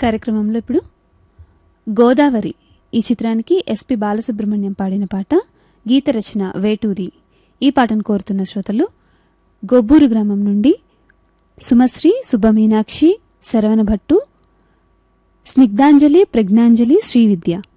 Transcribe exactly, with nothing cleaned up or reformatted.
కార్యక్రమంలో ఇప్పుడు గోదావరి ఈ చిత్రానికి ఎస్పి బాలసుబ్రహ్మణ్యం పాడిన పాట, గీత రచన వేటూరి. ఈ పాటను కోరుతున్న శ్రోతలు గొబ్బూరు గ్రామం నుండి సుమశ్రీ, శుభమీనాక్షి, శరవణ భట్టు, స్నిగ్ధాంజలి, ప్రజ్ఞాంజలి, శ్రీవిద్య.